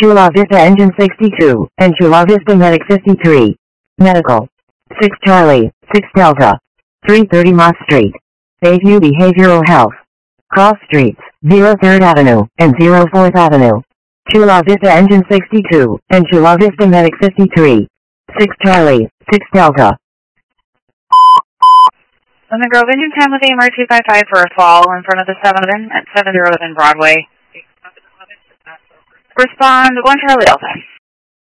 Chula Vista Engine 62, and Chula Vista Medic 53. Medical. 6 Charlie, 6 Delta. 330 Mott Street. Bayview Behavioral Health. Cross Streets, 03rd Avenue, and 04th Avenue. Chula Vista Engine 62, and Chula Vista Medic 53. 6 Charlie, 6 Delta. Lemon Grove Engine 10 with AMR 255 for a fall in front of the 7-Eleven at 707 Broadway. Respond 1 Charlie Delta.